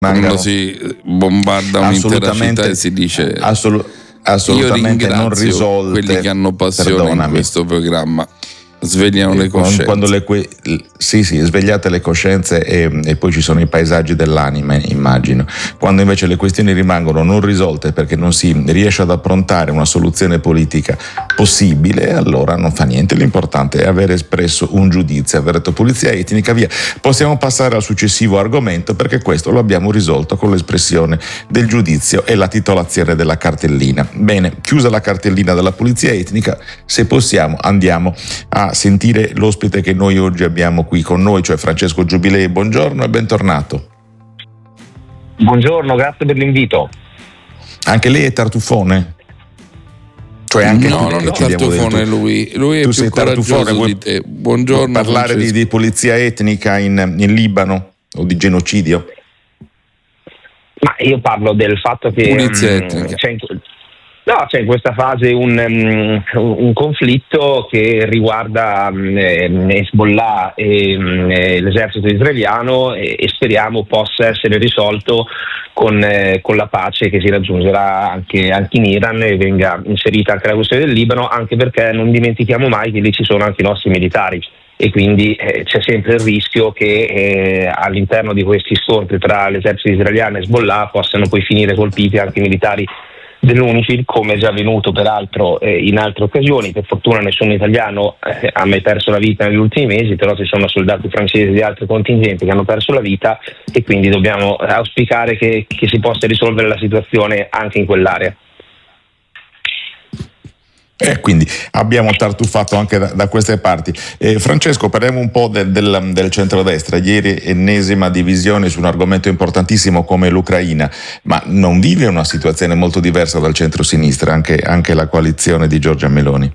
quando si bombarda un'intera città e si dice assolutamente non risolte. Quelli che hanno passione in questo programma svegliano le coscienze. Quando svegliate le coscienze e poi ci sono i paesaggi dell'anima, immagino. Quando invece le questioni rimangono non risolte perché non si riesce ad approntare una soluzione politica possibile, allora non fa niente. L'importante è aver espresso un giudizio, aver detto pulizia etnica, via. Possiamo passare al successivo argomento, perché questo lo abbiamo risolto con l'espressione del giudizio e la titolazione della cartellina. Bene, chiusa la cartellina della pulizia etnica, se possiamo andiamo a sentire l'ospite che noi oggi abbiamo qui con noi, cioè Francesco Giubilei. Buongiorno e bentornato. Buongiorno, grazie per l'invito. Anche lei è tartufone? Cioè anche no, non è tartufone lui è tu più sei coraggioso di te. Buongiorno. Parlare di pulizia etnica in Libano o di genocidio? Ma io parlo del fatto che pulizia etnica. C'è in questa fase un conflitto che riguarda Hezbollah e l'esercito israeliano e speriamo possa essere risolto con la pace che si raggiungerà anche in Iran e venga inserita anche la questione del Libano, anche perché non dimentichiamo mai che lì ci sono anche i nostri militari e quindi c'è sempre il rischio che all'interno di questi scontri tra l'esercito israeliano e Hezbollah possano poi finire colpiti anche i militari dell'UNIFIL, come è già avvenuto peraltro in altre occasioni. Per fortuna nessun italiano ha mai perso la vita negli ultimi mesi, però ci sono soldati francesi di altri contingenti che hanno perso la vita e quindi dobbiamo auspicare che si possa risolvere la situazione anche in quell'area. Quindi abbiamo tartufato anche da queste parti. Francesco, parliamo un po' del centrodestra. Ieri ennesima divisione su un argomento importantissimo come l'Ucraina, ma non vive una situazione molto diversa dal centro-sinistra anche la coalizione di Giorgia Meloni?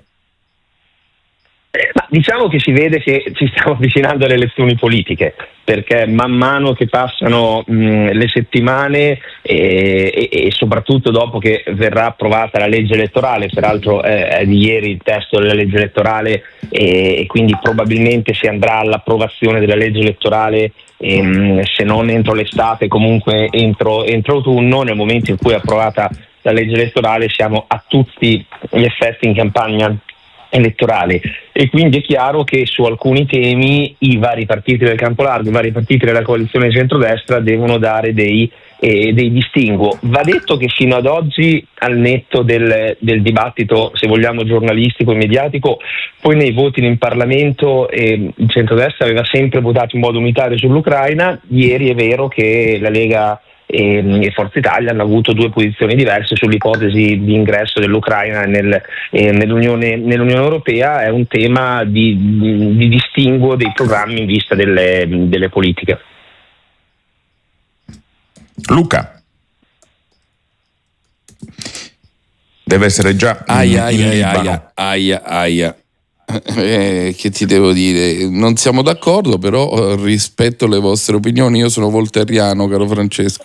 Ma diciamo che si vede che ci stiamo avvicinando alle elezioni politiche, perché man mano che passano le settimane e soprattutto dopo che verrà approvata la legge elettorale, peraltro è di ieri il testo della legge elettorale e quindi probabilmente si andrà all'approvazione della legge elettorale se non entro l'estate comunque entro autunno. Nel momento in cui è approvata la legge elettorale siamo a tutti gli effetti in campagna elettorale e quindi è chiaro che su alcuni temi i vari partiti del campo largo, i vari partiti della coalizione centrodestra devono dare dei distinguo. Va detto che fino ad oggi, al netto del dibattito, se vogliamo, giornalistico e mediatico, poi nei voti in Parlamento il centrodestra aveva sempre votato in modo unitario sull'Ucraina. Ieri è vero che la Lega e Forza Italia hanno avuto due posizioni diverse sull'ipotesi di ingresso dell'Ucraina nell'Unione Europea. È un tema di distinguo dei programmi in vista delle politiche. Luca deve essere già in Libano. Che ti devo dire? Non siamo d'accordo, però rispetto le vostre opinioni. Io sono voltairiano, caro Francesco.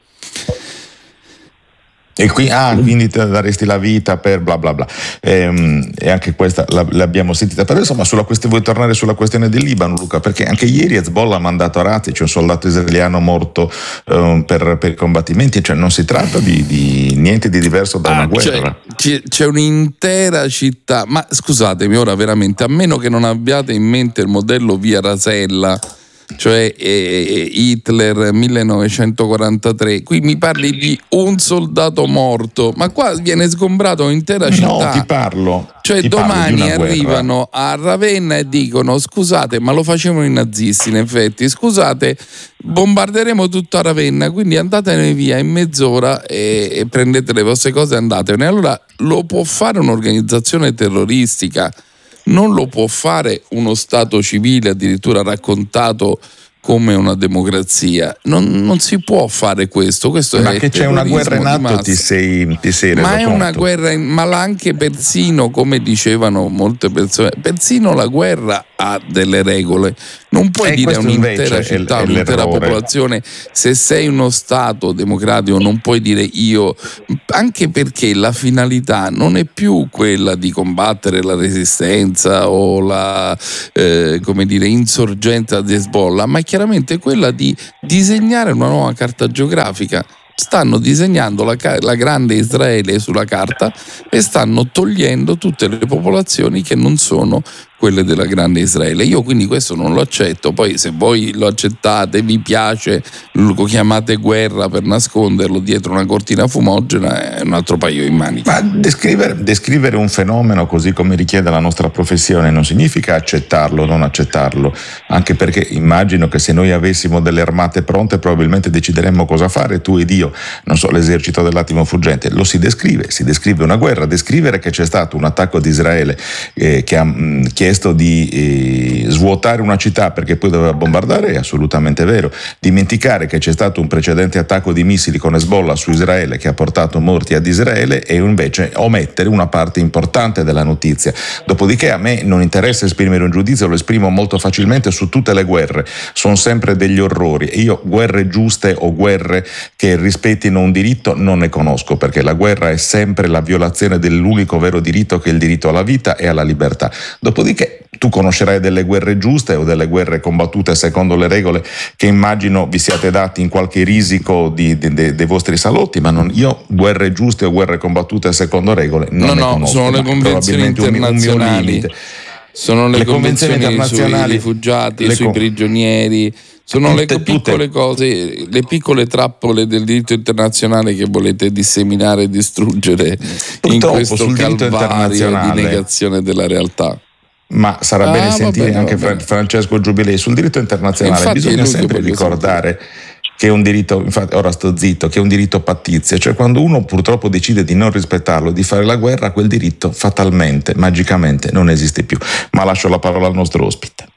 E quindi te daresti la vita per bla bla bla, e anche questa l'abbiamo sentita. Però insomma vuoi tornare sulla questione del Libano, Luca, perché anche ieri Hezbollah ha mandato a razzi, c'è un soldato israeliano morto per i combattimenti, cioè non si tratta di niente di diverso da una guerra. C'è un'intera città, ma scusatemi ora veramente, a meno che non abbiate in mente il modello Via Rasella, cioè Hitler 1943, qui mi parli di un soldato morto, ma qua viene sgombrato un'intera città. No, ti parlo. Cioè domani arrivano a Ravenna e dicono: scusate, ma lo facevano i nazisti in effetti, scusate, bombarderemo tutta Ravenna, quindi andatene via in mezz'ora e prendete le vostre cose e andatene. Allora lo può fare un'organizzazione terroristica, non lo può fare uno Stato civile addirittura raccontato come una democrazia. Non si può fare questo. Ma che c'è una guerra in atto ti sei reso ma è conto? Una guerra ma anche persino, come dicevano molte persone, persino la guerra ha delle regole. Non puoi dire a un'intera città, un'intera popolazione, se sei uno Stato democratico non puoi dire io, anche perché la finalità non è più quella di combattere la resistenza o la insorgenza di Hezbollah, ma è chiaramente quella di disegnare una nuova carta geografica. Stanno disegnando la grande Israele sulla carta e stanno togliendo tutte le popolazioni che non sono quelle della grande Israele. Io quindi questo non lo accetto. Poi se voi lo accettate, vi piace, lo chiamate guerra per nasconderlo dietro una cortina fumogena, è un altro paio di maniche. Ma descrivere un fenomeno così come richiede la nostra professione non significa accettarlo o non accettarlo, anche perché immagino che se noi avessimo delle armate pronte probabilmente decideremmo cosa fare, tu ed io, non so, l'esercito dell'attimo fuggente. Lo si descrive una guerra. Descrivere che c'è stato un attacco di Israele che ha chiesto di svuotare una città perché poi doveva bombardare è assolutamente vero. Dimenticare che c'è stato un precedente attacco di missili con Hezbollah su Israele che ha portato morti ad Israele e invece omettere una parte importante della notizia. Dopodiché a me non interessa esprimere un giudizio, lo esprimo molto facilmente su tutte le guerre, sono sempre degli orrori e io guerre giuste o guerre che rispettino un diritto non ne conosco, perché la guerra è sempre la violazione dell'unico vero diritto che è il diritto alla vita e alla libertà. Dopodiché tu conoscerai delle guerre giuste o delle guerre combattute secondo le regole che immagino vi siate dati in qualche risico dei vostri salotti, ma io guerre giuste o guerre combattute secondo regole non ne conosco. Sono le convenzioni internazionali, sono le convenzioni internazionali sui rifugiati, sui prigionieri. Sono le piccole cose, le piccole trappole del diritto internazionale che volete disseminare e distruggere in questo calvario di negazione della realtà. Ma sarà bene sentire anche Francesco Giubilei sul diritto internazionale. Infatti bisogna sempre ricordare che è un diritto, infatti ora sto zitto, che è un diritto pattizio, cioè quando uno purtroppo decide di non rispettarlo, di fare la guerra, quel diritto fatalmente, magicamente non esiste più. Ma lascio la parola al nostro ospite.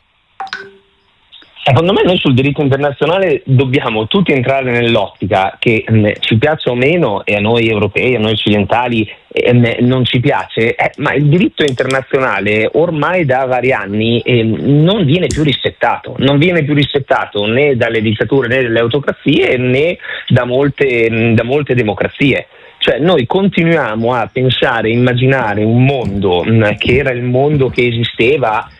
Secondo me noi sul diritto internazionale dobbiamo tutti entrare nell'ottica che ci piaccia o meno, e a noi europei, a noi occidentali non ci piace, ma il diritto internazionale ormai da vari anni non viene più rispettato né dalle dittature né dalle autocrazie né da molte democrazie. Cioè noi continuiamo a pensare, immaginare un mondo che era il mondo che esisteva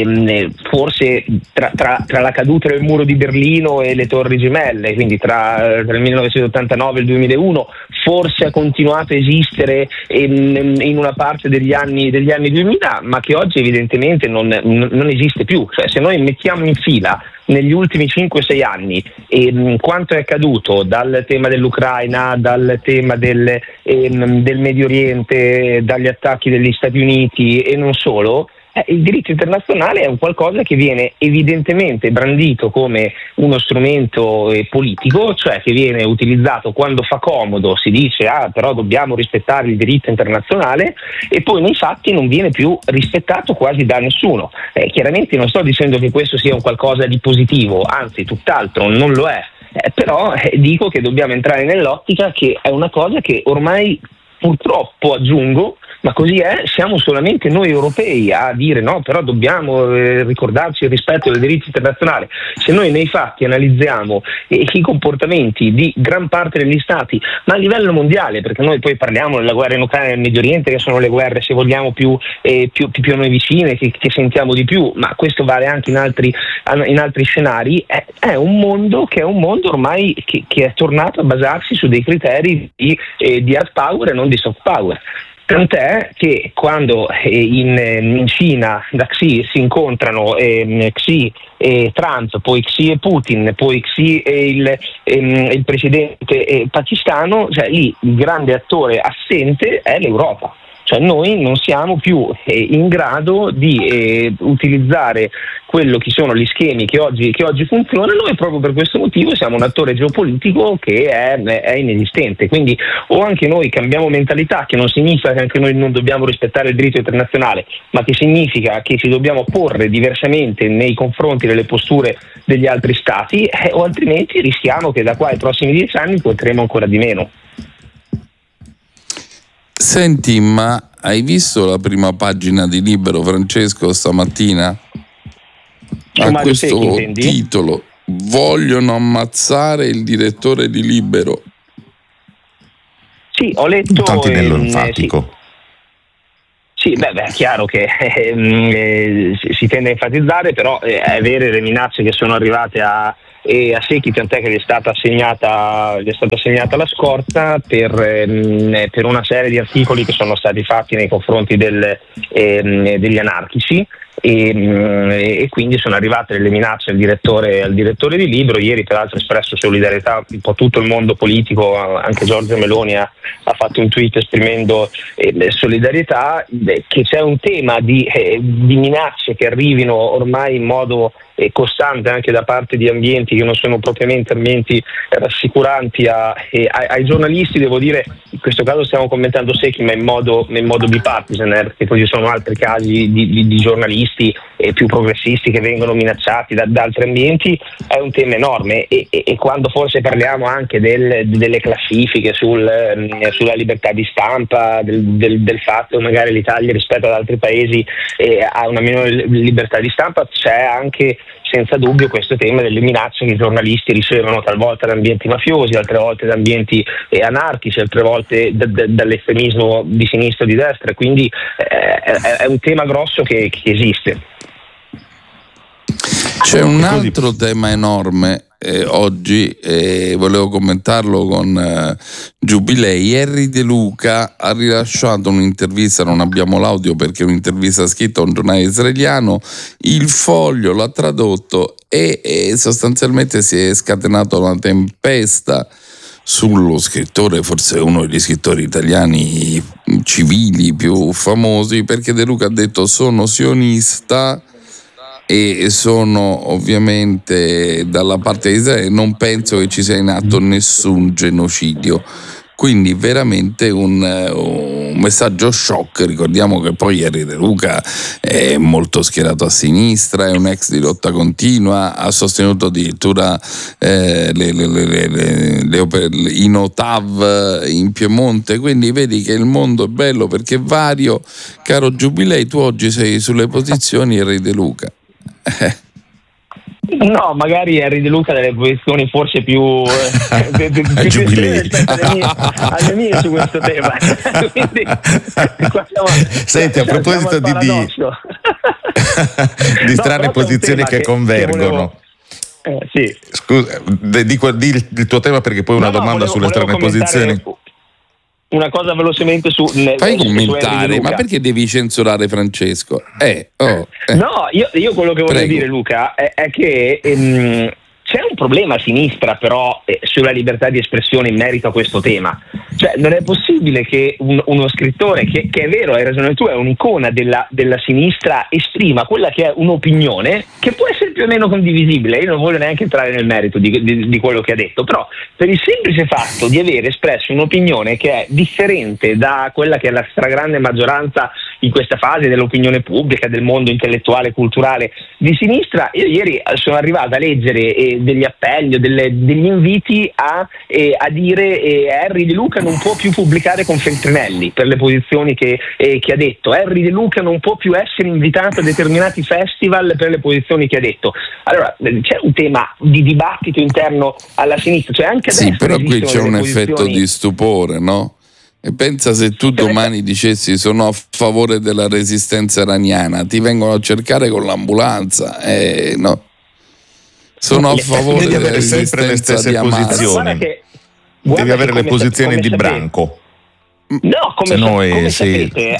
forse tra la caduta del muro di Berlino e le Torri Gemelle, quindi tra il 1989 e il 2001, forse ha continuato a esistere in una parte degli anni 2000, ma che oggi evidentemente non esiste più. Cioè se noi mettiamo in fila negli ultimi 5-6 anni quanto è accaduto dal tema dell'Ucraina, dal tema del Medio Oriente, dagli attacchi degli Stati Uniti e non solo, il diritto internazionale è un qualcosa che viene evidentemente brandito come uno strumento politico, cioè che viene utilizzato quando fa comodo, si dice però dobbiamo rispettare il diritto internazionale, e poi nei fatti non viene più rispettato quasi da nessuno. Chiaramente non sto dicendo che questo sia un qualcosa di positivo, anzi tutt'altro, non lo è, però dico che dobbiamo entrare nell'ottica che è una cosa che ormai purtroppo, aggiungo, ma così è, siamo solamente noi europei a dire no, però dobbiamo ricordarci il rispetto del diritto internazionale. Se noi nei fatti analizziamo i comportamenti di gran parte degli stati, ma a livello mondiale, perché noi poi parliamo della guerra in Ucraina e nel Medio Oriente, che sono le guerre, se vogliamo, più a noi vicine, che sentiamo di più, ma questo vale anche in altri scenari, è un mondo che è un mondo ormai che è tornato a basarsi su dei criteri di hard power e non di soft power. Tant'è che quando in Cina da Xi si incontrano Xi e Trump, poi Xi e Putin, poi Xi e il presidente pakistano, cioè lì il grande attore assente è l'Europa. Cioè noi non siamo più in grado di utilizzare quello che sono gli schemi che oggi funzionano, e proprio per questo motivo siamo un attore geopolitico che è inesistente. Quindi o anche noi cambiamo mentalità, che non significa che anche noi non dobbiamo rispettare il diritto internazionale, ma che significa che ci dobbiamo porre diversamente nei confronti delle posture degli altri stati, o altrimenti rischiamo che da qua ai prossimi 10 anni potremo ancora di meno. Senti, ma hai visto la prima pagina di Libero, Francesco, stamattina? a questo titolo: vogliono ammazzare il direttore di Libero. Sì, ho letto. Tantinello enfatico. Sì, è chiaro che si tende a enfatizzare, però è vero le minacce che sono arrivate a Secchi, tant'è che gli è stata assegnata la scorta per una serie di articoli che sono stati fatti nei confronti degli anarchici. E quindi sono arrivate le minacce al direttore di Libero. Ieri peraltro ha espresso solidarietà un po' tutto il mondo politico, anche Giorgia Meloni ha fatto un tweet esprimendo solidarietà, che c'è un tema di minacce che arrivino ormai in modo costante anche da parte di ambienti che non sono propriamente ambienti rassicuranti ai giornalisti. Devo dire, in questo caso stiamo commentando Secchi, ma in modo bipartisan, perché poi ci sono altri casi di giornalisti più progressisti che vengono minacciati da altri ambienti. È un tema enorme e quando forse parliamo anche delle classifiche sulla libertà di stampa, del fatto che magari l'Italia rispetto ad altri paesi ha una minore libertà di stampa, c'è anche senza dubbio questo tema delle minacce che i giornalisti ricevono talvolta da ambienti mafiosi, altre volte da ambienti anarchici, altre volte dall'estremismo di sinistra o di destra, quindi è un tema grosso che esiste. C'è un altro tema enorme oggi, volevo commentarlo con Giubilei. Henry De Luca ha rilasciato un'intervista, non abbiamo l'audio perché è un'intervista scritta a un giornale israeliano, Il Foglio l'ha tradotto e sostanzialmente si è scatenata una tempesta sullo scrittore, forse uno degli scrittori italiani civili più famosi, perché De Luca ha detto: sono sionista e sono ovviamente dalla parte di Israele, non penso che ci sia in atto nessun genocidio. Quindi veramente un messaggio shock. Ricordiamo che poi Henry De Luca è molto schierato a sinistra, è un ex di Lotta Continua, ha sostenuto addirittura i Notav in Piemonte, quindi vedi che il mondo è bello perché è vario. Caro Giubilei, tu oggi sei sulle posizioni Henry De Luca. No, magari Henry De Luca delle posizioni forse più alle mie su questo tema. Quindi, senti, a proposito di strane posizioni che convergono. Sì. Scusa, di il tuo tema perché poi una domanda sulle strane posizioni. Una cosa velocemente fai commentare, ma perché devi censurare Francesco? No, io quello che voglio dire, Luca, è che c'è un problema a sinistra però sulla libertà di espressione in merito a questo tema. Cioè non è possibile che uno scrittore che è vero, hai ragione tu, è un'icona della sinistra, esprima quella che è un'opinione che può essere più o meno condivisibile. Io non voglio neanche entrare nel merito di quello che ha detto, però per il semplice fatto di aver espresso un'opinione che è differente da quella che è la stragrande maggioranza in questa fase dell'opinione pubblica, del mondo intellettuale e culturale di sinistra. Io ieri sono arrivato a leggere degli appelli o degli inviti a dire Henry De Luca non può più pubblicare con Feltrinelli per le posizioni che ha detto, Henry De Luca non può più essere invitato a determinati festival per le posizioni che ha detto. Allora c'è un tema di dibattito interno alla sinistra, cioè anche adesso. Sì, però qui c'è un effetto di stupore, no? E pensa se tu domani dicessi sono a favore della resistenza iraniana, ti vengono a cercare con l'ambulanza, no? Sono a favore della avere sempre le stesse posizioni. Devi avere le posizioni di branco. No, come sapete,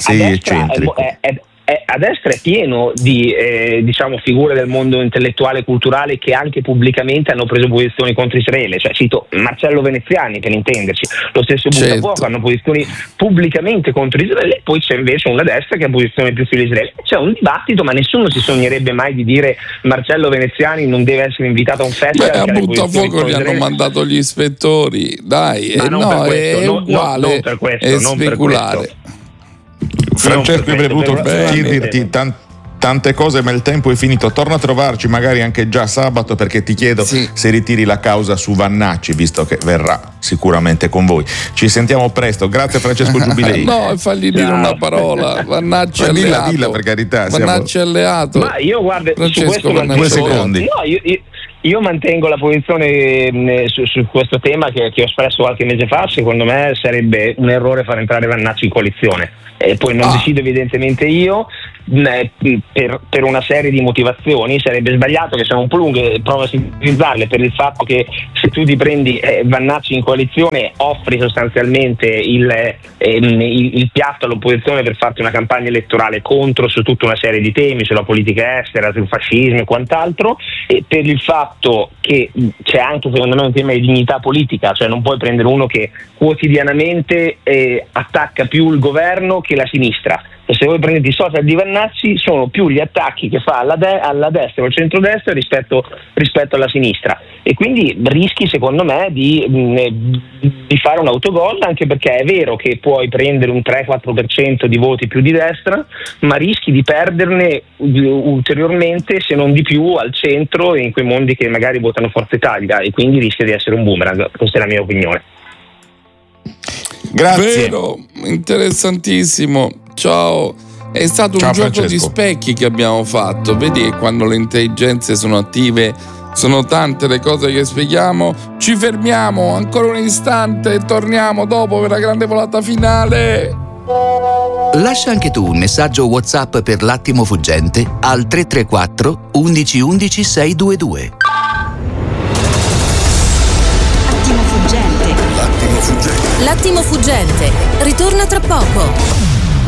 a destra è pieno di figure del mondo intellettuale e culturale che anche pubblicamente hanno preso posizioni contro Israele. Cioè cito Marcello Veneziani, per intenderci, lo stesso Buttafuoco, hanno posizioni pubblicamente contro Israele. Poi c'è invece una destra che ha posizioni più sull'Israele. C'è un dibattito, ma nessuno si sognerebbe mai di dire Marcello Veneziani non deve essere invitato a un festival. A Buttafuoco gli hanno mandato gli ispettori, dai, è uguale, per questo, è speculare. Francesco, avrei voluto chiederti tante cose, ma il tempo è finito. Torna a trovarci magari anche già sabato, perché ti chiedo se ritiri la causa su Vannacci, visto che verrà sicuramente con voi. Ci sentiamo presto. Grazie Francesco Giubilei. No, fagli dire una parola. Vannacci è alleato. Dilla per carità. Vannacci è alleato. Ma io guarda, Francesco, su questo 2 secondi. No, io mantengo la posizione su questo tema che ho espresso qualche mese fa. Secondo me sarebbe un errore far entrare Vannacci in coalizione. Poi non decido evidentemente io, per una serie di motivazioni. Sarebbe sbagliato, che sono un po' lunghe, provo a sintetizzarle, per il fatto che se tu ti prendi Vannacci in coalizione offri sostanzialmente il piatto all'opposizione per farti una campagna elettorale contro su tutta una serie di temi, sulla politica estera, sul fascismo e quant'altro, e per il fatto che c'è anche secondo me un tema di dignità politica, cioè non puoi prendere uno che quotidianamente attacca più il governo che la sinistra. E se voi prendete i social di Vannacci sono più gli attacchi che fa alla destra o al centrodestra rispetto alla sinistra, e quindi rischi secondo me di fare un autogol, anche perché è vero che puoi prendere un 3-4% di voti più di destra, ma rischi di perderne ulteriormente, se non di più, al centro e in quei mondi che magari votano Forza Italia, e quindi rischia di essere un boomerang. Questa è la mia opinione. Grazie. Vero, interessantissimo. Ciao. È stato un gioco di specchi che abbiamo fatto. Vedi che quando le intelligenze sono attive sono tante le cose che spieghiamo. Ci fermiamo ancora un istante e torniamo dopo per la grande volata finale. Lascia anche tu un messaggio WhatsApp per L'Attimo Fuggente al 334 11 11 622. L'attimo fuggente. L'attimo fuggente ritorna tra poco.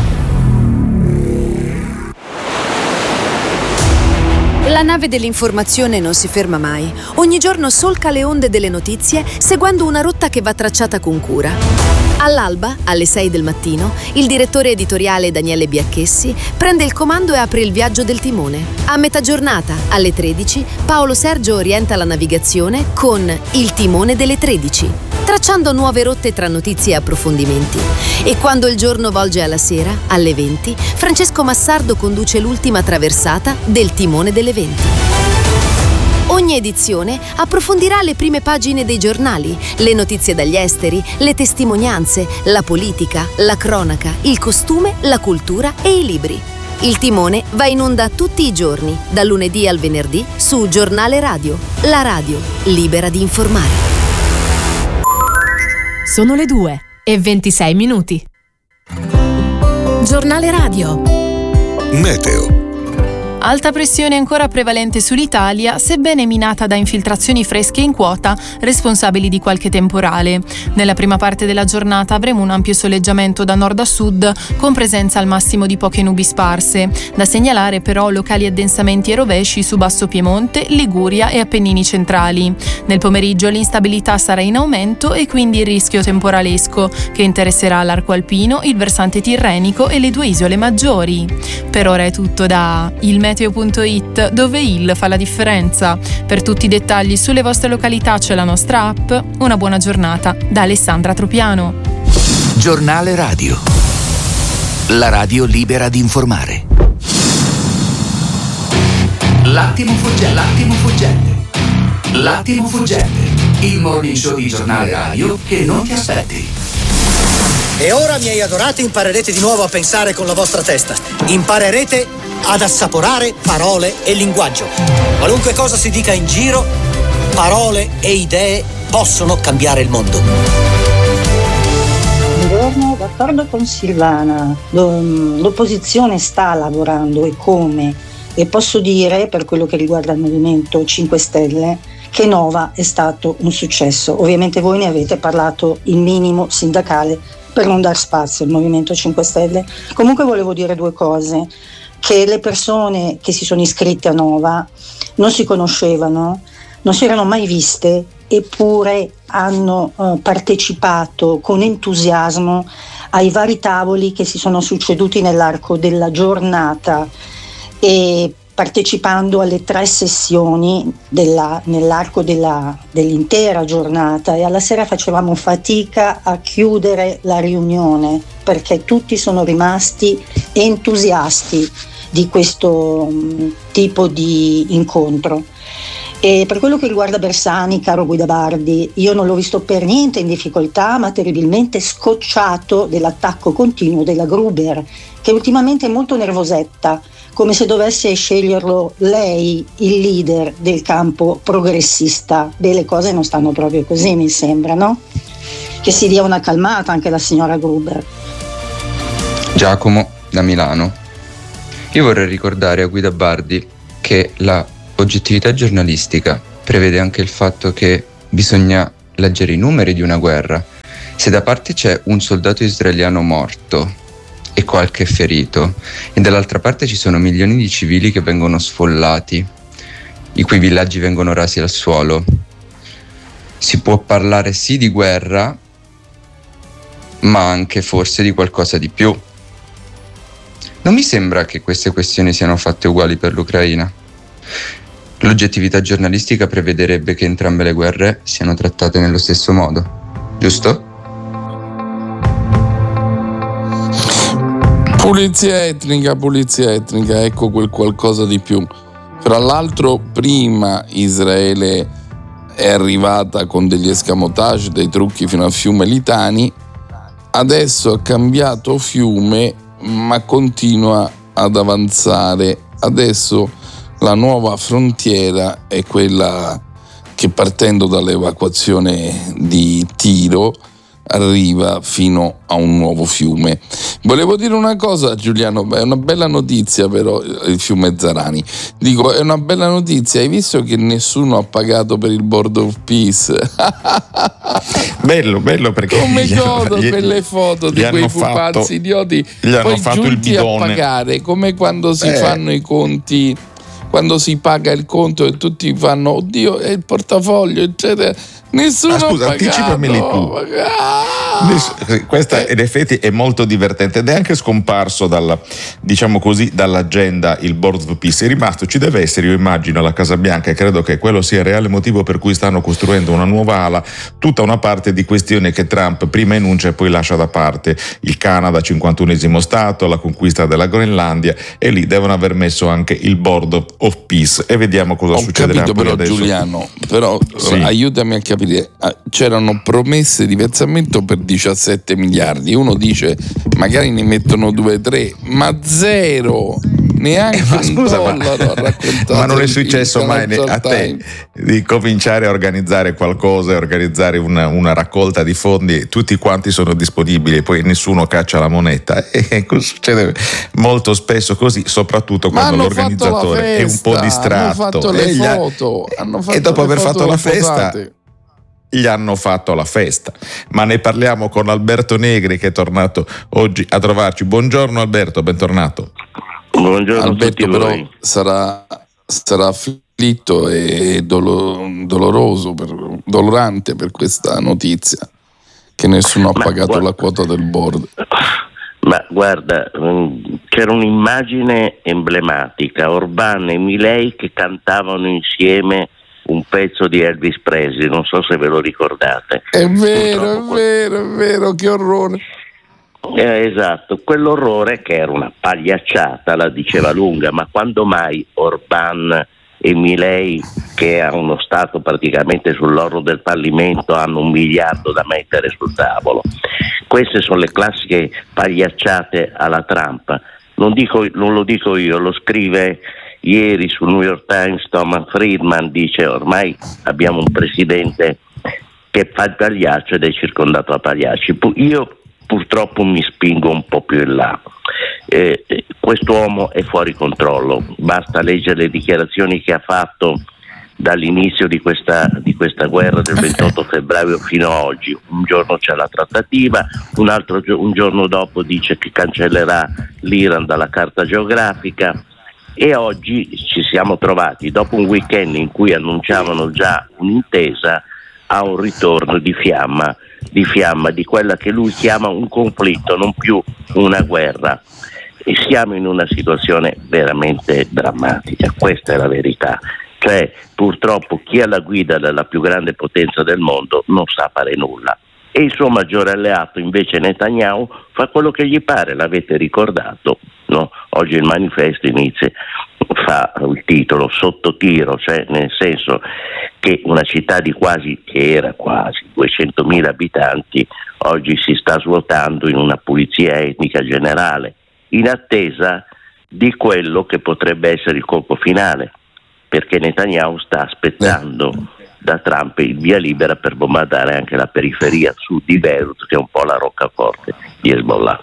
La nave dell'informazione non si ferma mai. Ogni giorno solca le onde delle notizie seguendo una rotta che va tracciata con cura. All'alba, alle 6 del mattino, il direttore editoriale Daniele Biacchessi prende il comando e apre il viaggio del timone. A metà giornata, alle 13, Paolo Sergio orienta la navigazione con Il timone delle 13, tracciando nuove rotte tra notizie e approfondimenti. E quando il giorno volge alla sera, alle 20, Francesco Massardo conduce l'ultima traversata del timone delle 20. Ogni edizione approfondirà le prime pagine dei giornali, le notizie dagli esteri, le testimonianze, la politica, la cronaca, il costume, la cultura e i libri. Il timone va in onda tutti i giorni, dal lunedì al venerdì, su Giornale Radio, la radio libera di informare. Sono le 2:26. Giornale Radio. Meteo. Alta pressione ancora prevalente sull'Italia, sebbene minata da infiltrazioni fresche in quota, responsabili di qualche temporale. Nella prima parte della giornata avremo un ampio soleggiamento da nord a sud, con presenza al massimo di poche nubi sparse. Da segnalare però locali addensamenti e rovesci su Basso Piemonte, Liguria e Appennini centrali. Nel pomeriggio l'instabilità sarà in aumento e quindi il rischio temporalesco, che interesserà l'arco alpino, il versante tirrenico e le 2 isole maggiori. Per ora è tutto da ilmeteo.it, dove il fa la differenza. Per tutti i dettagli sulle vostre località c'è la nostra app. Una buona giornata da Alessandra Tropiano. Giornale Radio. La radio libera di informare. L'attimo fuggente. L'attimo fuggente. Il morning show di Giornale Radio che non ti aspetti. E ora, miei adorati, imparerete di nuovo a pensare con la vostra testa. Imparerete ad assaporare parole e linguaggio. Qualunque cosa si dica in giro, parole e idee possono cambiare il mondo. Buongiorno, d'accordo con Silvana. L'opposizione sta lavorando e come, e posso dire, per quello che riguarda il Movimento 5 Stelle, che Nova è stato un successo. Ovviamente voi ne avete parlato il minimo sindacale per non dar spazio al Movimento 5 Stelle. Comunque volevo dire 2 cose: che le persone che si sono iscritte a Nova non si conoscevano, non si erano mai viste, eppure hanno partecipato con entusiasmo ai vari tavoli che si sono succeduti nell'arco della giornata, e partecipando alle 3 sessioni nell'arco dell'intera giornata, e alla sera facevamo fatica a chiudere la riunione perché tutti sono rimasti entusiasti di questo tipo di incontro. E per quello che riguarda Bersani, caro Guida Bardi, io non l'ho visto per niente in difficoltà, ma terribilmente scocciato dell'attacco continuo della Gruber, che ultimamente è molto nervosetta, come se dovesse sceglierlo lei il leader del campo progressista. Beh, le cose non stanno proprio così, mi sembra, no? Che si dia una calmata anche la signora Gruber. Giacomo da Milano. Io vorrei ricordare a Guida Bardi che la oggettività giornalistica prevede anche il fatto che bisogna leggere i numeri di una guerra. Se da parte c'è un soldato israeliano morto e qualche ferito, e dall'altra parte ci sono milioni di civili che vengono sfollati, i cui villaggi vengono rasi al suolo, si può parlare sì di guerra, ma anche forse di qualcosa di più. Non mi sembra che queste questioni siano fatte uguali per l'Ucraina. L'oggettività giornalistica prevederebbe che entrambe le guerre siano trattate nello stesso modo, giusto? Pulizia etnica, ecco quel qualcosa di più. Fra l'altro, prima Israele è arrivata con degli escamotage, dei trucchi fino a Fiume Litani, adesso ha cambiato fiume, ma continua ad avanzare. Adesso la nuova frontiera è quella che, partendo dall'evacuazione di Tiro, arriva fino a un nuovo fiume. Volevo dire una cosa, Giuliano, è una bella notizia però il fiume Zarani. Dico, è una bella notizia, hai visto che nessuno ha pagato per il Board of Peace? bello perché come godo quelle foto di quei pupazzi idioti poi giunti a pagare, come quando si fanno i conti, quando si paga il conto e tutti fanno oddio è il portafoglio eccetera, nessuno scusa, anticipameli tu. Questa in effetti è molto divertente ed è anche scomparso dall'agenda il Board of Peace. È rimasto, ci deve essere, io immagino, alla Casa Bianca, e credo che quello sia il reale motivo per cui stanno costruendo una nuova ala, tutta una parte di questioni che Trump prima enuncia e poi lascia da parte: il Canada 51esimo stato, la conquista della Groenlandia, e lì devono aver messo anche il Board of Peace e vediamo cosa succederà. Ho capito, però adesso. Giuliano, però sì, aiutami a capire, c'erano promesse di versamento per 17 miliardi, uno dice magari ne mettono 2-3, ma zero, neanche un dollaro a raccontare. Ma non è successo mai a te di cominciare a organizzare qualcosa, organizzare una raccolta di fondi, tutti quanti sono disponibili e poi nessuno caccia la moneta, e succede molto spesso così, soprattutto quando l'organizzatore è un po' distratto. Hanno fatto le foto, e dopo aver fatto la festa gli hanno fatto la festa. Ma ne parliamo con Alberto Negri, che è tornato oggi a trovarci. Buongiorno Alberto, bentornato. Buongiorno Alberto, a tutti però voi. sarà afflitto e doloroso, dolorante per questa notizia che nessuno ha pagato la quota del board. Ma guarda, c'era un'immagine emblematica, Orbán e Milei che cantavano insieme un pezzo di Elvis Presley, non so se ve lo ricordate. È vero, che orrore. Esatto, quell'orrore che era una pagliacciata, la diceva lunga, ma quando mai Orbán e Milei, che ha uno Stato praticamente sull'orlo del fallimento, hanno 1 miliardo da mettere sul tavolo? Queste sono le classiche pagliacciate alla Trump. Non lo dico io, lo scrive ieri sul New York Times Thomas Friedman, dice ormai abbiamo un presidente che fa il pagliaccio ed è circondato da pagliacci. Io purtroppo mi spingo un po' più in là. Quest'uomo è fuori controllo, basta leggere le dichiarazioni che ha fatto dall'inizio di questa guerra del 28 febbraio fino a oggi. Un giorno c'è la trattativa, un giorno dopo dice che cancellerà l'Iran dalla carta geografica, e oggi ci siamo trovati, dopo un weekend in cui annunciavano già un'intesa, a un ritorno di fiamma di quella che lui chiama un conflitto, non più una guerra. E siamo in una situazione veramente drammatica, questa è la verità. Cioè, purtroppo chi è alla guida della più grande potenza del mondo non sa fare nulla, e il suo maggiore alleato invece Netanyahu fa quello che gli pare, l'avete ricordato, no? Oggi il manifesto inizia, fa il titolo sotto tiro, cioè nel senso che una città che era quasi 200.000 abitanti oggi si sta svuotando in una pulizia etnica generale, in attesa di quello che potrebbe essere il colpo finale, perché Netanyahu sta aspettando da Trump il via libera per bombardare anche la periferia sud di Beirut, che è un po' la roccaforte di Hezbollah.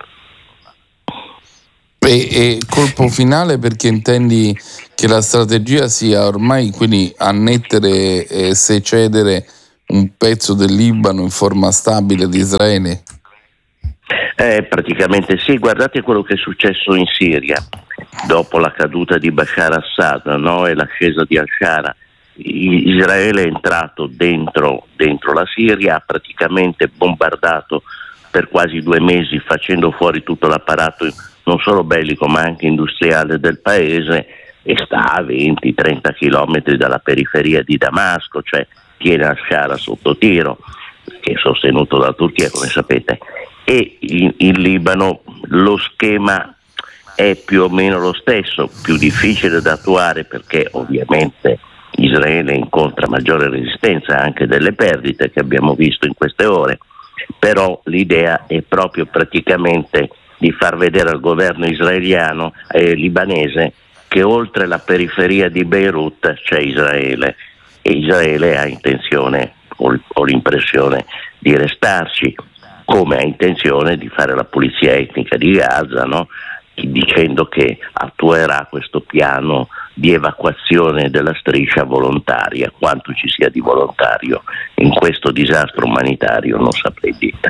E colpo finale perché intendi che la strategia sia ormai quindi annettere e secedere un pezzo del Libano in forma stabile di Israele? Praticamente sì, guardate quello che è successo in Siria dopo la caduta di Bashar Assad, no? E l'ascesa di Al-Shara. Israele è entrato dentro la Siria, ha praticamente bombardato per quasi 2 mesi, facendo fuori tutto l'apparato non solo bellico ma anche industriale del paese, e sta a 20-30 chilometri dalla periferia di Damasco, cioè tiene Al-Shara sotto tiro, che è sostenuto dalla Turchia, come sapete. E in Libano lo schema è più o meno lo stesso, più difficile da attuare perché ovviamente Israele incontra maggiore resistenza, anche delle perdite che abbiamo visto in queste ore, però l'idea è proprio praticamente di far vedere al governo israeliano libanese che oltre la periferia di Beirut c'è Israele, e Israele ha intenzione, ho l'impressione, di restarci, come ha intenzione di fare la pulizia etnica di Gaza, no? Dicendo che attuerà questo piano di evacuazione della striscia volontaria. Quanto ci sia di volontario in questo disastro umanitario non saprei dire.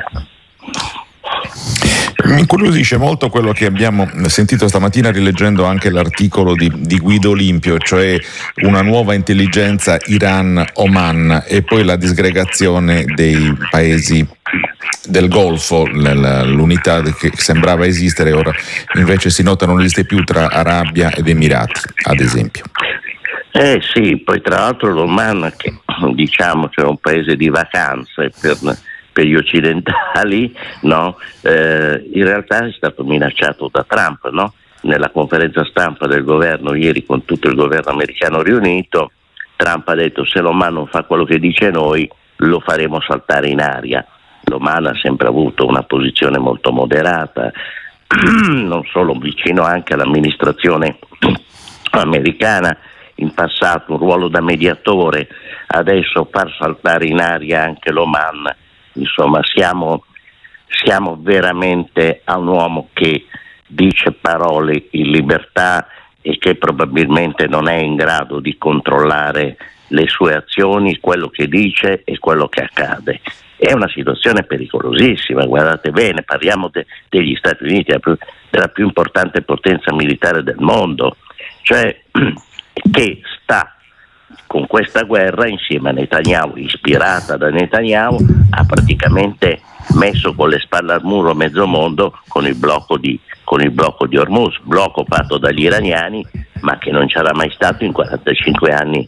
Mi incuriosisce molto quello che abbiamo sentito stamattina rileggendo anche l'articolo di Guido Olimpio, cioè una nuova intelligenza Iran-Oman e poi la disgregazione dei paesi del Golfo, l'unità che sembrava esistere ora invece si nota non esiste più tra Arabia ed Emirati, ad esempio. Sì, poi tra l'altro l'Oman, che diciamo che è un paese di vacanze per gli occidentali, no? In realtà è stato minacciato da Trump, no? Nella conferenza stampa del governo ieri con tutto il governo americano riunito, Trump ha detto: se l'Oman non fa quello che dice noi, lo faremo saltare in aria. L'Oman ha sempre avuto una posizione molto moderata, non solo, vicino anche all'amministrazione americana, in passato un ruolo da mediatore, adesso far saltare in aria anche l'Oman. Insomma, siamo veramente a un uomo che dice parole in libertà e che probabilmente non è in grado di controllare le sue azioni, quello che dice e quello che accade. È una situazione pericolosissima, guardate bene, parliamo degli Stati Uniti, della più importante potenza militare del mondo, cioè che sta con questa guerra insieme a Netanyahu, ispirata da Netanyahu, ha praticamente messo con le spalle al muro mezzo mondo con il blocco di Hormuz, blocco fatto dagli iraniani, ma che non c'era mai stato in 45 anni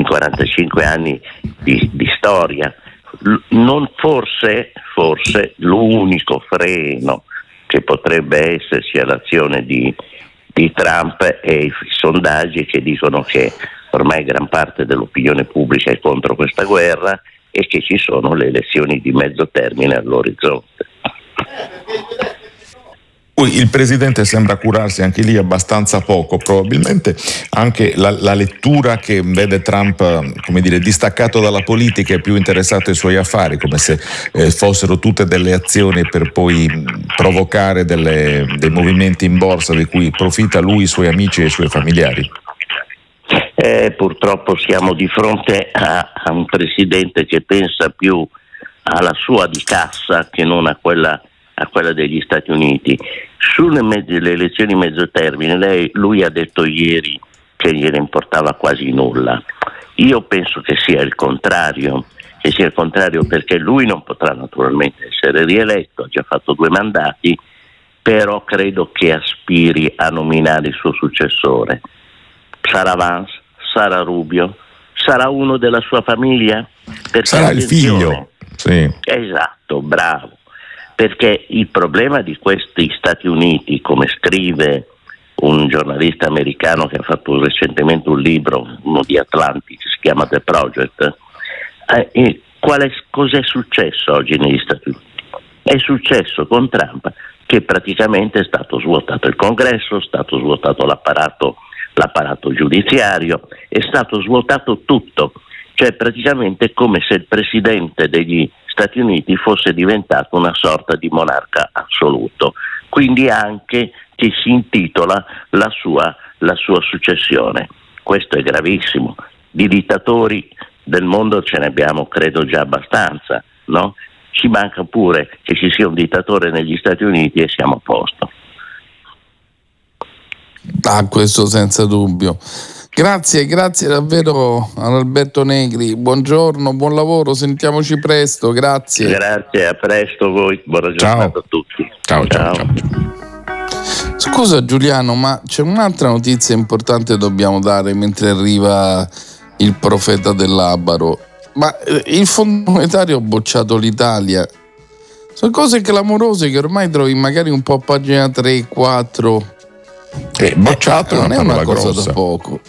di storia. Non forse l'unico freno che potrebbe esserci all'azione di Trump è i sondaggi che dicono che ormai gran parte dell'opinione pubblica è contro questa guerra e che ci sono le elezioni di mezzo termine all'orizzonte. Il presidente sembra curarsi anche lì abbastanza poco, probabilmente anche la lettura che vede Trump, come dire, distaccato dalla politica e più interessato ai suoi affari, come se fossero tutte delle azioni per poi provocare dei movimenti in borsa di cui profitta lui, i suoi amici e i suoi familiari. Purtroppo siamo di fronte a un presidente che pensa più alla sua di cassa che non a quella degli Stati Uniti. Sulle elezioni mezzo termine lui ha detto ieri che gliene importava quasi nulla. Io penso che sia il contrario, perché lui non potrà naturalmente essere rieletto, ha già fatto 2 mandati, però credo che aspiri a nominare il suo successore. Sarà Vance, sarà Rubio, sarà uno della sua famiglia? Sarà il figlio. Sì. Esatto, bravo. Perché il problema di questi Stati Uniti, come scrive un giornalista americano che ha fatto recentemente un libro, uno di Atlantic, si chiama The Project. Cos'è successo oggi negli Stati Uniti? È successo con Trump che praticamente è stato svuotato il Congresso, è stato svuotato l'apparato giudiziario, è stato svuotato tutto, cioè praticamente come se il presidente degli Stati Uniti fosse diventato una sorta di monarca assoluto, quindi anche che si intitola la sua successione. Questo è gravissimo. Di dittatori del mondo ce ne abbiamo credo già abbastanza, no? Ci manca pure che ci sia un dittatore negli Stati Uniti e siamo a posto. Questo senza dubbio. Grazie davvero ad Alberto Negri, buongiorno, buon lavoro, sentiamoci presto, grazie. Grazie, a presto voi, buona giornata a tutti. Ciao. Scusa Giuliano, ma c'è un'altra notizia importante che dobbiamo dare mentre arriva il profeta del Labaro. Ma il Fondo Monetario ha bocciato l'Italia. Sono cose clamorose che ormai trovi magari un po' a pagina 3, 4. Bocciato non è una cosa grossa. da poco.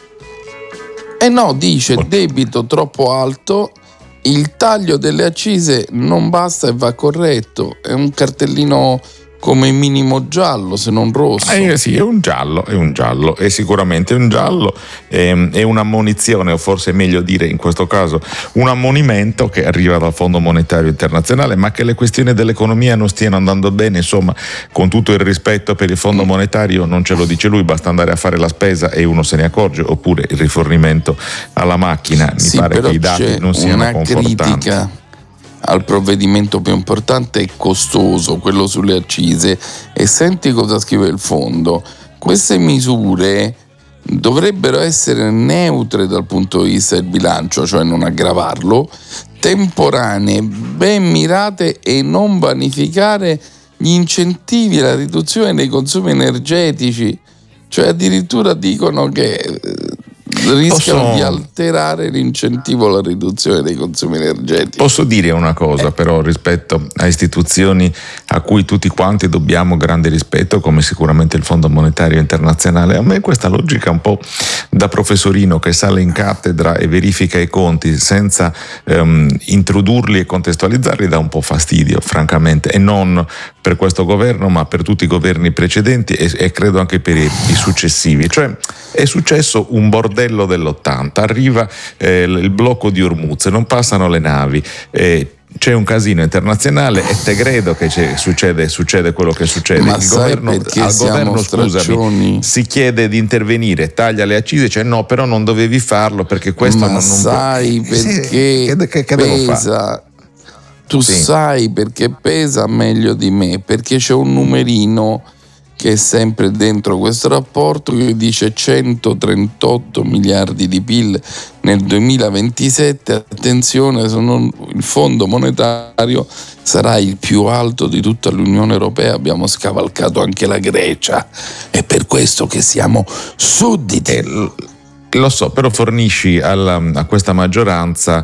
No, dice debito troppo alto, il taglio delle accise non basta e va corretto. È un cartellino come minimo giallo, se non rosso. Sì, è un giallo, è sicuramente un giallo, è un'ammonizione, o forse è meglio dire in questo caso un ammonimento che arriva dal Fondo Monetario Internazionale, ma che le questioni dell'economia non stiano andando bene, insomma, con tutto il rispetto per il Fondo Monetario, non ce lo dice lui, basta andare a fare la spesa e uno se ne accorge, oppure il rifornimento alla macchina, mi pare che i dati non siano confortanti. Critica al provvedimento più importante e costoso, quello sulle accise, e senti cosa scrive il fondo: queste misure dovrebbero essere neutre dal punto di vista del bilancio, cioè non aggravarlo, temporanee, ben mirate e non vanificare gli incentivi alla riduzione dei consumi energetici, cioè addirittura dicono che rischiano di alterare l'incentivo alla riduzione dei consumi energetici. Posso dire una cosa però rispetto a istituzioni a cui tutti quanti dobbiamo grande rispetto, come sicuramente il Fondo Monetario Internazionale? A me questa logica un po' da professorino che sale in cattedra e verifica i conti senza introdurli e contestualizzarli dà un po' fastidio, francamente, e non per questo governo ma per tutti i governi precedenti e credo anche per i successivi. Cioè è successo un bordello dell'80, arriva il blocco di Hormuz, non passano le navi, c'è un casino internazionale e te credo che succede quello che succede. Ma al governo scusami, si chiede di intervenire, taglia le accise, dice no, però non dovevi farlo perché questo non sai può. Perché che pesa. Tu sai perché pesa meglio di me, perché c'è un numerino che è sempre dentro questo rapporto che dice 138 miliardi di PIL nel 2027, attenzione, il Fondo Monetario sarà il più alto di tutta l'Unione Europea, abbiamo scavalcato anche la Grecia, è per questo che siamo sudditi. Lo so, però fornisci a questa maggioranza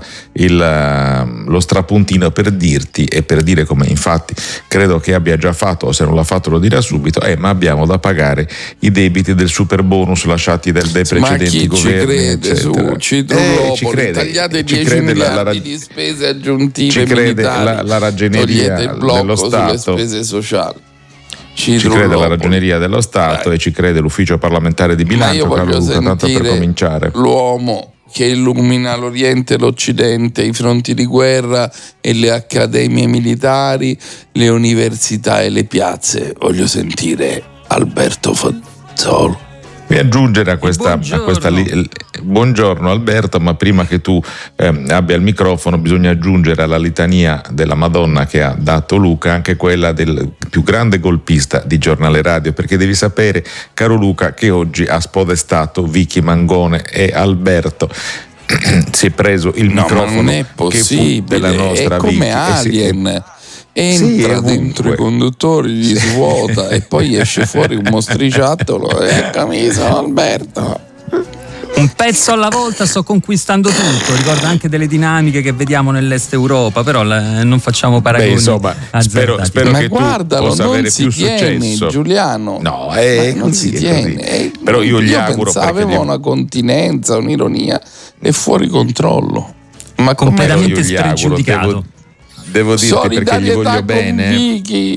lo strapuntino per dirti e per dire, come infatti credo che abbia già fatto, o se non l'ha fatto lo dirà subito, ma abbiamo da pagare i debiti del super bonus lasciati dai precedenti governi. Ma chi ci crede? Tagliate 10 miliardi di spese aggiuntive ci crede militari, la ragioneria il blocco dello Stato, sulle spese sociali. Ci crede la Ragioneria dello Stato e ci crede l'Ufficio parlamentare di bilancio. Ma io voglio tanto per cominciare, l'uomo che illumina l'Oriente e l'Occidente, i fronti di guerra e le accademie militari, le università e le piazze. Voglio sentire Alberto Fazzolo. Mi aggiungere a questa buongiorno Alberto, ma prima che tu abbia il microfono bisogna aggiungere alla litania della Madonna che ha dato Luca anche quella del più grande golpista di Giornale Radio, perché devi sapere, caro Luca, che oggi ha spodestato Vicky Mangone e Alberto si è preso il microfono non è possibile, che fu della nostra è come Vicky, Alien. Entra dentro i conduttori, li svuota e poi esce fuori un mostriciattolo. Eccomi, sono Alberto. un pezzo alla volta sto conquistando tutto. Ricorda anche delle dinamiche che vediamo nell'est Europa, però non facciamo paragoni. Insomma, spero ma che guardalo, tu possa avere più successo, Giuliano. No, non si tiene. Però io gli auguro, aveva una continenza, un'ironia, è fuori controllo, ma completamente spregiudicato. Devo dirti, perché gli voglio bene. Vicky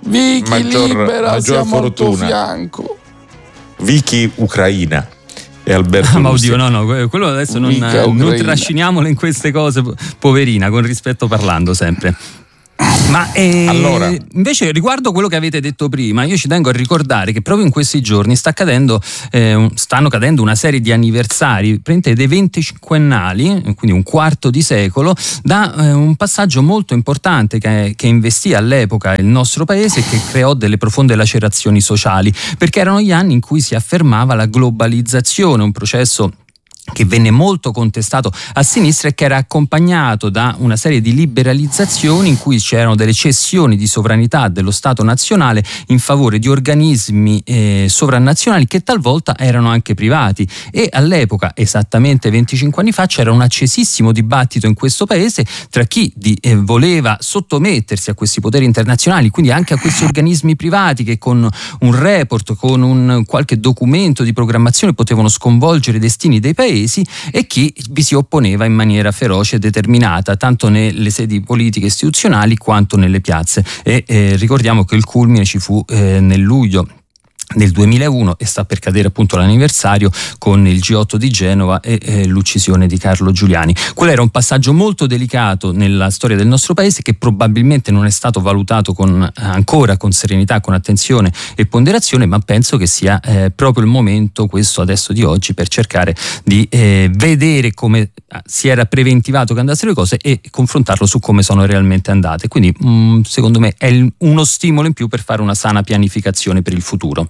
libera, siamo al tuo fianco. Vicky Ucraina e Alberto ma oddio, no, quello adesso non trasciniamolo in queste cose, poverina, con rispetto parlando sempre. Ma allora, invece riguardo quello che avete detto prima, io ci tengo a ricordare che proprio in questi giorni stanno cadendo una serie di anniversari dei 25ennali, quindi un quarto di secolo, da un passaggio molto importante che investì all'epoca il nostro paese e che creò delle profonde lacerazioni sociali, perché erano gli anni in cui si affermava la globalizzazione, un processo che venne molto contestato a sinistra e che era accompagnato da una serie di liberalizzazioni in cui c'erano delle cessioni di sovranità dello Stato nazionale in favore di organismi sovranazionali che talvolta erano anche privati. E all'epoca, esattamente 25 anni fa, c'era un accesissimo dibattito in questo paese tra chi voleva sottomettersi a questi poteri internazionali, quindi anche a questi organismi privati che con un report, con un qualche documento di programmazione potevano sconvolgere i destini dei paesi, e chi vi si opponeva in maniera feroce e determinata, tanto nelle sedi politiche istituzionali quanto nelle piazze. Ricordiamo che il culmine ci fu nel luglio del 2001 e sta per cadere appunto l'anniversario con il G8 di Genova e l'uccisione di Carlo Giuliani. Quello era un passaggio molto delicato nella storia del nostro paese, che probabilmente non è stato valutato ancora con serenità, con attenzione e ponderazione, ma penso che sia proprio il momento, questo adesso di oggi, per cercare di vedere come si era preventivato che andassero le cose e confrontarlo su come sono realmente andate. Quindi secondo me è uno stimolo in più per fare una sana pianificazione per il futuro.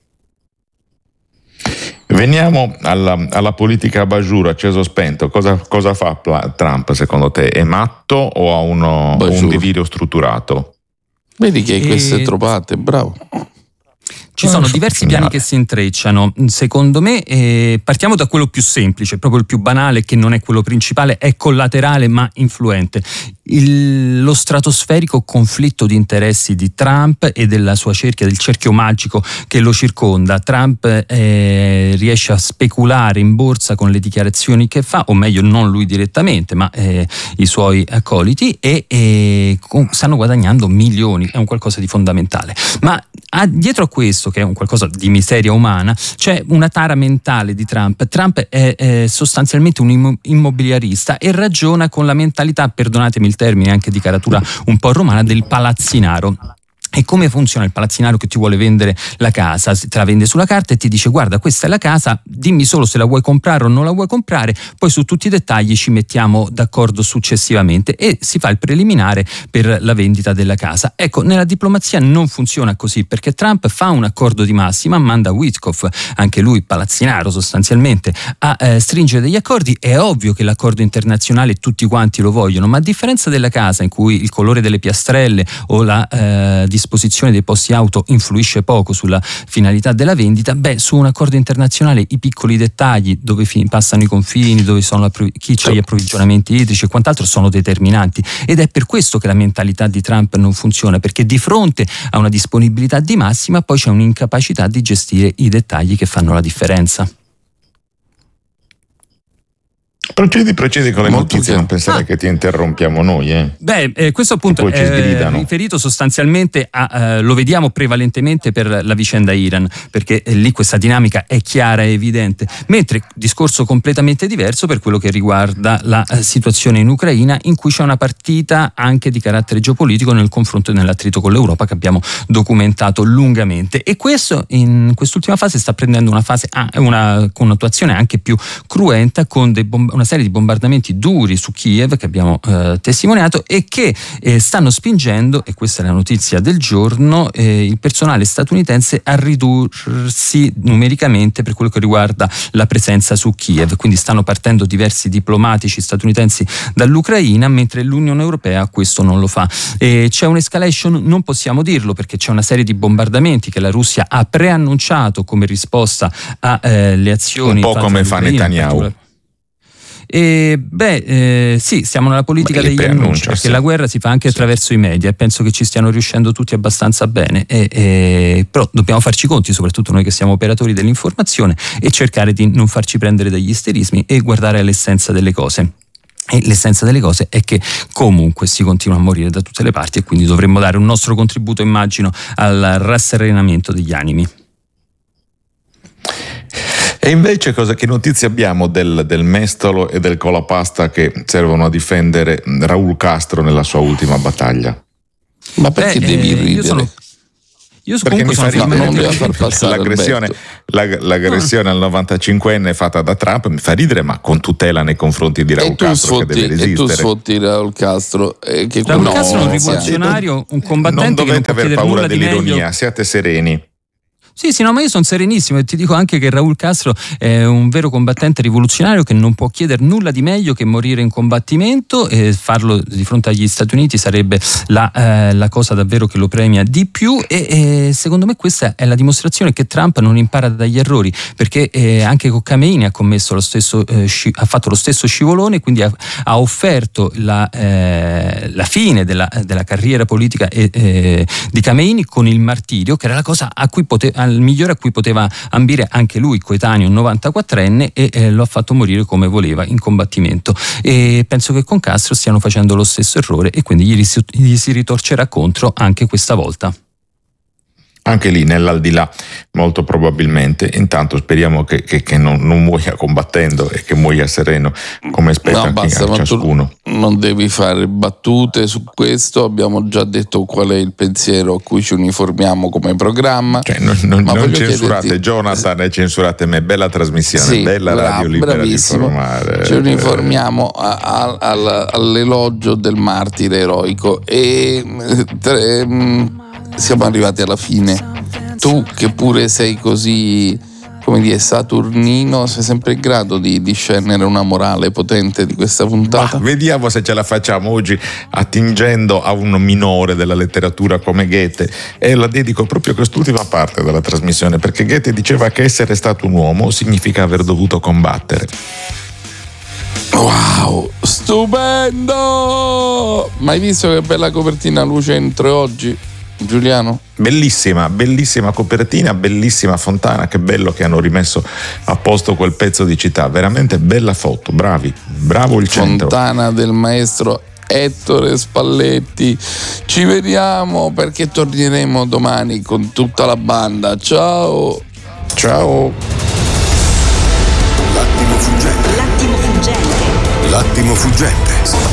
Veniamo alla politica a Bajur, acceso spento. Cosa fa Trump secondo te? È matto o ha un delirio strutturato? Vedi che queste trovate, bravo. Ci sono diversi piani che si intrecciano. Secondo me partiamo da quello più semplice, proprio il più banale, che non è quello principale, è collaterale ma influente. Lo stratosferico conflitto di interessi di Trump e della sua cerchia, del cerchio magico che lo circonda. Trump riesce a speculare in borsa con le dichiarazioni che fa, o meglio non lui direttamente ma i suoi accoliti, e stanno guadagnando milioni. È un qualcosa di fondamentale. Ma dietro a questo, che è un qualcosa di miseria umana, c'è una tara mentale di Trump. Trump è sostanzialmente un immobiliarista e ragiona con la mentalità, perdonatemi il termine anche di caratura un po' romana, del palazzinaro. E come funziona il palazzinaro che ti vuole vendere la casa? Te la vende sulla carta e ti dice: guarda, questa è la casa, dimmi solo se la vuoi comprare o non la vuoi comprare, poi su tutti i dettagli ci mettiamo d'accordo successivamente, e si fa il preliminare per la vendita della casa. Ecco, nella diplomazia non funziona così, perché Trump fa un accordo di massima, manda Witkoff, anche lui palazzinaro sostanzialmente, a stringere degli accordi. È ovvio che l'accordo internazionale tutti quanti lo vogliono, ma a differenza della casa, in cui il colore delle piastrelle o la disposizione dei posti auto influisce poco sulla finalità della vendita, su un accordo internazionale i piccoli dettagli, dove passano i confini, dove sono chi c'ha gli approvvigionamenti idrici e quant'altro, sono determinanti. Ed è per questo che la mentalità di Trump non funziona, perché di fronte a una disponibilità di massima poi c'è un'incapacità di gestire i dettagli che fanno la differenza. Procedi con le notizie, non pensare che ti interrompiamo noi. Questo appunto è riferito sostanzialmente lo vediamo prevalentemente per la vicenda Iran, perché lì questa dinamica è chiara e evidente, mentre discorso completamente diverso per quello che riguarda la situazione in Ucraina, in cui c'è una partita anche di carattere geopolitico nel confronto e nell'attrito con l'Europa, che abbiamo documentato lungamente, e questo in quest'ultima fase sta prendendo una connotazione anche più cruenta, con una serie di bombardamenti duri su Kiev che abbiamo testimoniato e che stanno spingendo, e questa è la notizia del giorno, il personale statunitense a ridursi numericamente per quello che riguarda la presenza su Kiev. Quindi stanno partendo diversi diplomatici statunitensi dall'Ucraina, mentre l'Unione Europea questo non lo fa. C'è un'escalation, non possiamo dirlo, perché c'è una serie di bombardamenti che la Russia ha preannunciato come risposta alle azioni. Un po' come fa Netanyahu. Sì, siamo nella politica degli annunci, perché la guerra si fa anche attraverso i media e penso che ci stiano riuscendo tutti abbastanza bene, però dobbiamo farci i conti, soprattutto noi che siamo operatori dell'informazione, e cercare di non farci prendere dagli isterismi e guardare all'essenza delle cose. E l'essenza delle cose è che comunque si continua a morire da tutte le parti, e quindi dovremmo dare un nostro contributo, immagino, al rasserenamento degli animi. E invece che notizie abbiamo del mestolo e del colapasta che servono a difendere Raúl Castro nella sua ultima battaglia? Ma perché devi ridere? Io comunque sono l'aggressione al 95enne fatta da Trump mi fa ridere, ma con tutela nei confronti di Raúl Castro, che deve resistere. E tu sfotti Raúl Castro, Raúl Castro è un rivoluzionario, un combattente che non può chiedere nulla di meglio. Non dovete aver paura dell'ironia, siate sereni. Sì, no, ma io sono serenissimo e ti dico anche che Raúl Castro è un vero combattente rivoluzionario che non può chiedere nulla di meglio che morire in combattimento, e farlo di fronte agli Stati Uniti sarebbe la cosa davvero che lo premia di più, e secondo me questa è la dimostrazione che Trump non impara dagli errori, perché anche con Khamenei ha commesso lo stesso ha fatto lo stesso scivolone, quindi ha offerto la fine della carriera politica di Khamenei con il martirio, che era la cosa al migliore a cui poteva ambire anche lui, coetaneo 94enne, e lo ha fatto morire come voleva in combattimento. E penso che con Castro stiano facendo lo stesso errore, e quindi gli si ritorcerà contro anche questa volta. Anche lì nell'aldilà, molto probabilmente. Intanto speriamo che non muoia combattendo e che muoia sereno, come spetta a ciascuno. Non devi fare battute su questo, abbiamo già detto qual è il pensiero a cui ci uniformiamo come programma. Cioè, non censurate Jonathan e censurate me, bella trasmissione, sì, bella radio libera di informare. Ci uniformiamo all'elogio del martire eroico e siamo arrivati alla fine. Tu che pure sei così, come dire, saturnino, sei sempre in grado di discernere una morale potente di questa puntata? Ma vediamo se ce la facciamo oggi, attingendo a un minore della letteratura come Goethe, e la dedico proprio a quest'ultima parte della trasmissione, perché Goethe diceva che essere stato un uomo significa aver dovuto combattere. Wow, stupendo! Ma hai visto che bella copertina luce entro oggi, Giuliano? Bellissima copertina, bellissima fontana, che bello che hanno rimesso a posto quel pezzo di città, veramente bella foto, bravo il centro. Fontana del maestro Ettore Spalletti. Ci vediamo, perché torneremo domani con tutta la banda. Ciao. L'attimo fuggente.